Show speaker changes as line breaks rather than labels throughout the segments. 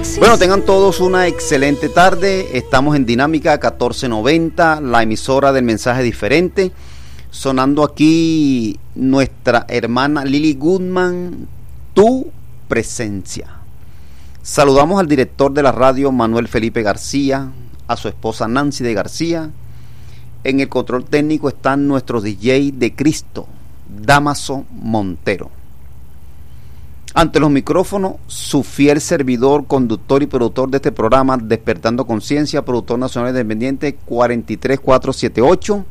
Bueno, tengan todos una excelente tarde. Estamos en Dinámica 1490, la emisora del mensaje diferente. Sonando aquí nuestra hermana Lily Goodman, Tu Presencia. Saludamos al director de la radio, Manuel Felipe García, a su esposa Nancy de García. En el control técnico están nuestros DJ de Cristo, Damaso Montero. Ante los micrófonos, su fiel servidor, conductor y productor de este programa, Despertando Conciencia, productor nacional independiente 43478.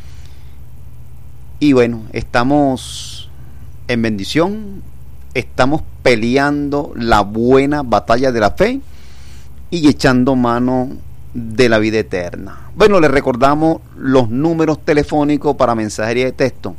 Y bueno, estamos en bendición, estamos peleando la buena batalla de la fe y echando mano de la vida eterna. Bueno, les recordamos los números telefónicos para mensajería de texto: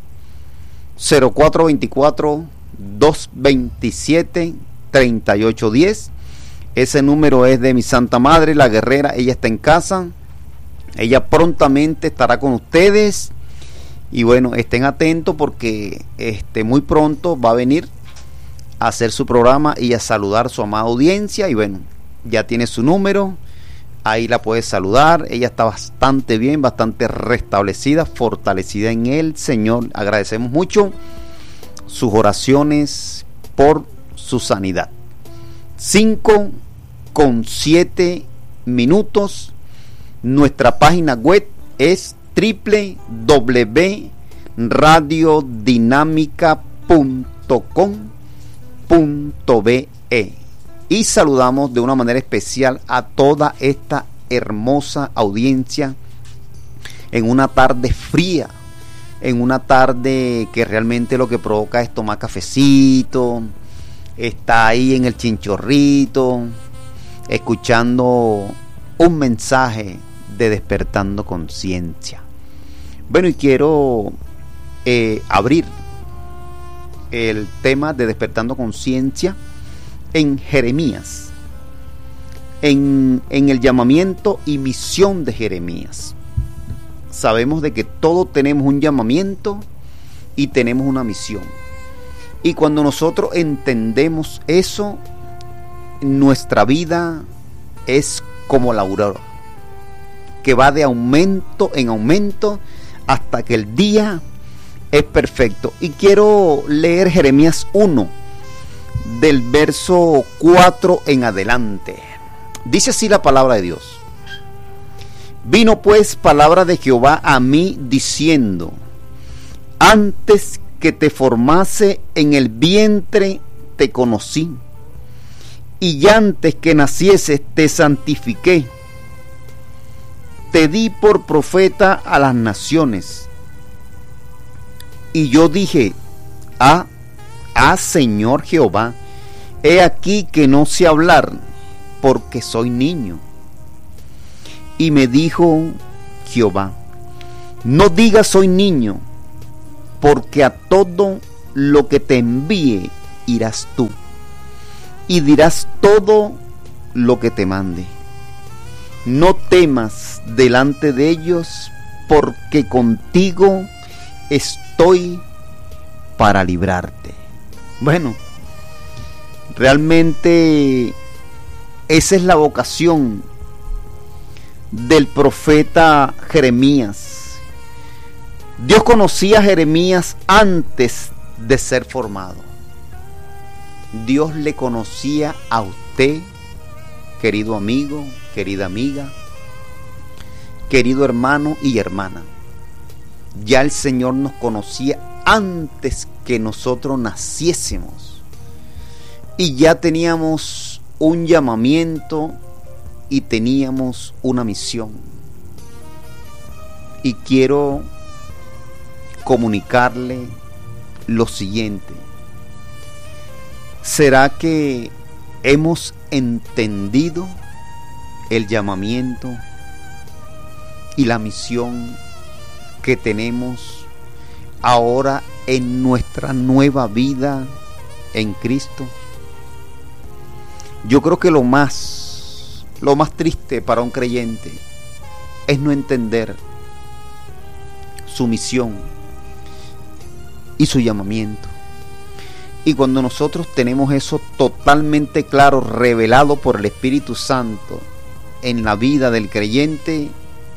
0424-227-3810. Ese número es de mi Santa Madre, la guerrera. Ella está en casa, ella prontamente estará con ustedes. Y bueno, estén atentos porque muy pronto va a venir a hacer su programa y a saludar a su amada audiencia. Y bueno, ya tiene su número, ahí la puede saludar. Ella está bastante bien, bastante restablecida, fortalecida en el Señor. Agradecemos mucho sus oraciones por su sanidad. 5:07. Nuestra página web es www.radiodinamica.com.be y saludamos de una manera especial a toda esta hermosa audiencia en una tarde fría, en una tarde que realmente lo que provoca es tomar cafecito, está ahí en el chinchorrito escuchando un mensaje de Despertando Conciencia. Bueno, y quiero abrir el tema de Despertando Conciencia en Jeremías, en el llamamiento y misión de Jeremías. Sabemos de que todos tenemos un llamamiento y tenemos una misión, y cuando nosotros entendemos eso, nuestra vida es como la aurora, que va de aumento en aumento hasta que el día es perfecto. Y quiero leer Jeremías 1 del verso 4 en adelante. Dice así la palabra de Dios: Vino pues palabra de Jehová a mí diciendo: Antes que te formase en el vientre te conocí, y ya antes que nacieses te santifiqué. Te di por profeta a las naciones. Y yo dije: Señor Jehová, he aquí que no sé hablar, porque soy niño. Y me dijo Jehová: No digas soy niño, porque a todo lo que te envíe irás tú, y dirás todo lo que te mande. No temas delante de ellos, porque contigo estoy para librarte. Bueno, realmente esa es la vocación del profeta Jeremías. Dios conocía a Jeremías antes de ser formado. Dios le conocía a usted, querido amigo, querida amiga, querido hermano y hermana. Ya el Señor nos conocía antes que nosotros naciésemos, y ya teníamos un llamamiento y teníamos una misión. Y quiero comunicarle lo siguiente: ¿será que hemos entendido el llamamiento y la misión que tenemos ahora en nuestra nueva vida en Cristo? Yo creo que lo más triste para un creyente es no entender su misión y su llamamiento. Y cuando nosotros tenemos eso totalmente claro, revelado por el Espíritu Santo en la vida del creyente,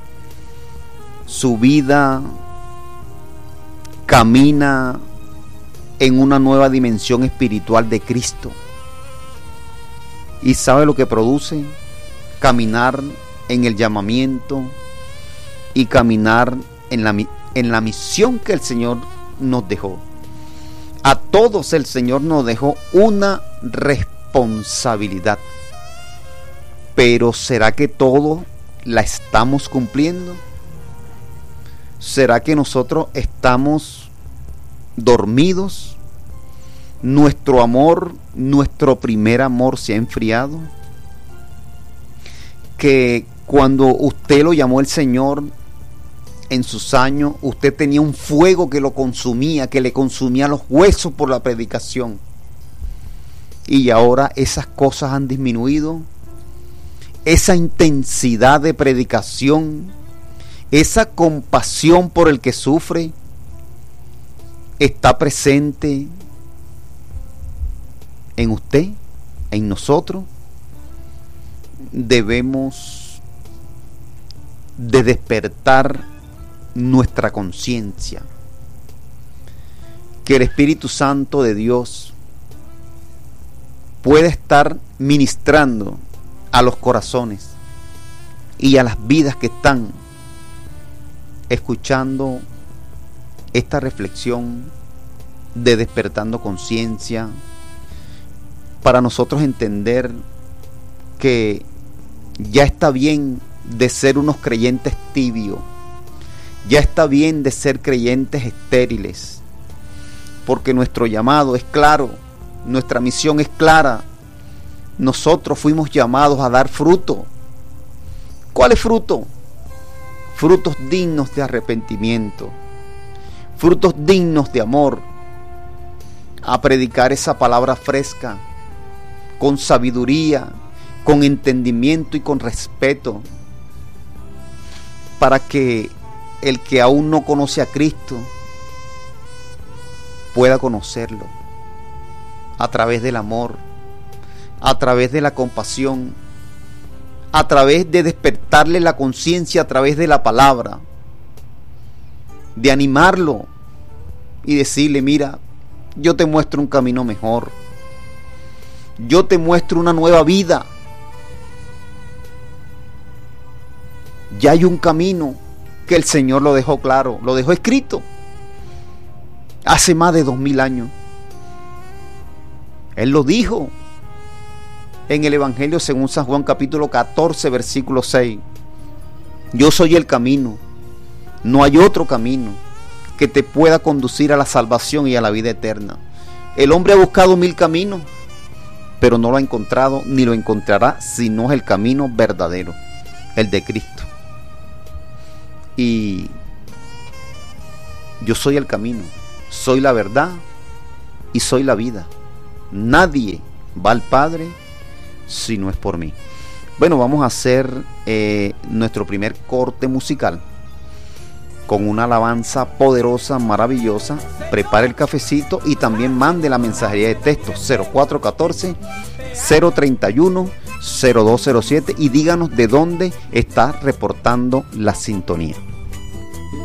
su vida camina en una nueva dimensión espiritual de Cristo. ¿Y sabe lo que produce? Caminar en el llamamiento y caminar en la misión que el Señor nos dejó. A todos el Señor nos dejó una responsabilidad. Pero ¿será que todo la estamos cumpliendo? ¿Será que nosotros estamos dormidos? ¿Nuestro amor, nuestro primer amor se ha enfriado? Que cuando usted lo llamó el Señor en sus años, usted tenía un fuego que lo consumía, que le consumía los huesos por la predicación. Y ahora esas cosas han disminuido. Esa intensidad de predicación, esa compasión por el que sufre, está presente en usted, en nosotros. Debemos de despertar nuestra conciencia, que el Espíritu Santo de Dios puede estar ministrando a los corazones y a las vidas que están escuchando esta reflexión de despertando conciencia, para nosotros entender que ya está bien de ser unos creyentes tibios, ya está bien de ser creyentes estériles, porque nuestro llamado es claro, nuestra misión es clara. Nosotros fuimos llamados a dar fruto. ¿Cuál es fruto? Frutos dignos de arrepentimiento, frutos dignos de amor, a predicar esa palabra fresca, con sabiduría, con entendimiento y con respeto, para que el que aún no conoce a Cristo pueda conocerlo a través del amor, a través de la compasión, a través de despertarle la conciencia, a través de la palabra, de animarlo y decirle: mira, yo te muestro un camino mejor, yo te muestro una nueva vida, ya hay un camino que el Señor lo dejó claro, lo dejó escrito hace más de 2000 años. Él lo dijo en el Evangelio según San Juan capítulo 14 versículo 6. Yo soy el camino, no hay otro camino que te pueda conducir a la salvación y a la vida eterna. El hombre ha buscado 1000 caminos, pero no lo ha encontrado ni lo encontrará si no es el camino verdadero, el de Cristo. Y yo soy el camino, soy la verdad y soy la vida. Nadie va al Padre si no es por mí. Bueno, vamos a hacer nuestro primer corte musical con una alabanza poderosa, maravillosa. Prepare el cafecito y también mande la mensajería de texto 0414-031-0207 y díganos de dónde está reportando la sintonía.